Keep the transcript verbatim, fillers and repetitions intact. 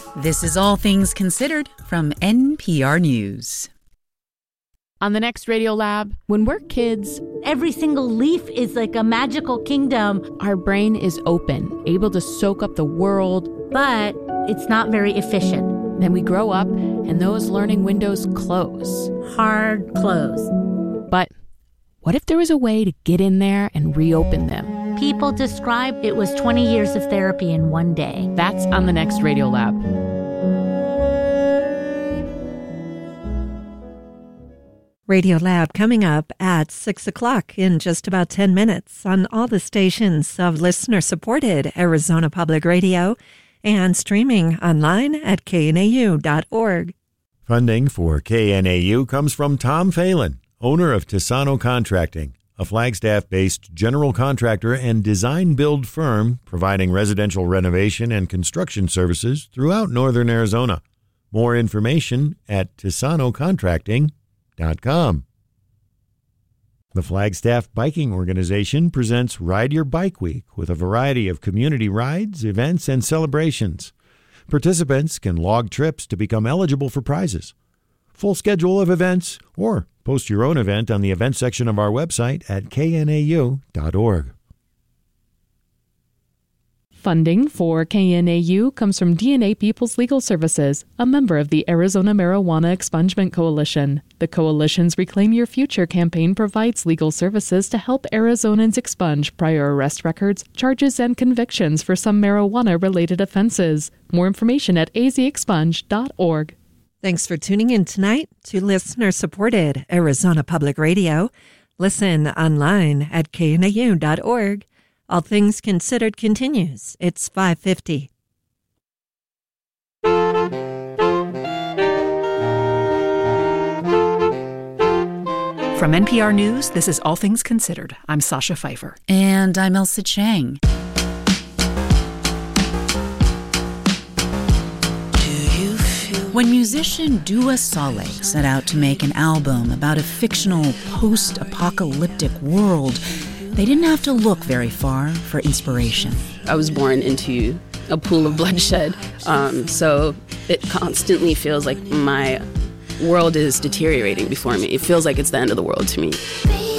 This is All Things Considered from N P R News. On the next Radio Lab, when we're kids, every single leaf is like a magical kingdom. Our brain is open, able to soak up the world. But it's not very efficient. Then we grow up, and those learning windows close. Hard close. But what if there was a way to get in there and reopen them? People describe it was twenty years of therapy in one day. That's on the next Radio Lab. Radio Lab coming up at six o'clock in just about ten minutes on all the stations of listener-supported Arizona Public Radio and streaming online at K N A U dot org. Funding for K N A U comes from Tom Phelan, owner of Tisano Contracting, a Flagstaff-based general contractor and design-build firm providing residential renovation and construction services throughout northern Arizona. More information at tisano contracting dot com. The Flagstaff Biking Organization presents Ride Your Bike Week with a variety of community rides, events, and celebrations. Participants can log trips to become eligible for prizes. Full schedule of events, or post your own event on the events section of our website at K N A U dot org. Funding for K N A U comes from D N A People's Legal Services, a member of the Arizona Marijuana Expungement Coalition. The coalition's Reclaim Your Future campaign provides legal services to help Arizonans expunge prior arrest records, charges, and convictions for some marijuana-related offenses. More information at a z expunge dot org. Thanks for tuning in tonight to listener-supported Arizona Public Radio. Listen online at K N A U dot org. All Things Considered continues. It's five fifty. From N P R News, this is All Things Considered. I'm Sasha Pfeiffer. And I'm Elsa Chang. When musician Dua Saleh set out to make an album about a fictional post-apocalyptic world, they didn't have to look very far for inspiration. I was born into a pool of bloodshed, um, so it constantly feels like my world is deteriorating before me. It feels like it's the end of the world to me.